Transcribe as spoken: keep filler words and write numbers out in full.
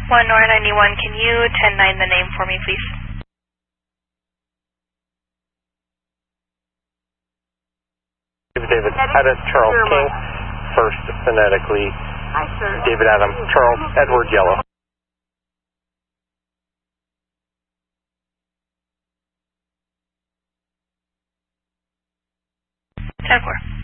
one Nora ninety-one, can you ten nine the name for me, please? David, Adam, Charles King, first phonetically. Hi, sir. David Adam, Charles, Edward Yellow. ten four.